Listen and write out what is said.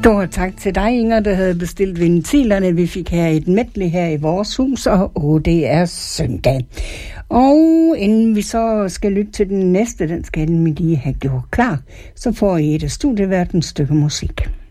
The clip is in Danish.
Stor tak til dig, Inger, der havde bestilt ventilerne. Vi fik her et medley her i vores hus, og det er søndag. Og inden vi så skal lytte til den næste, den skal vi lige have gjort klar, så får I et af studieværtens stykke musik.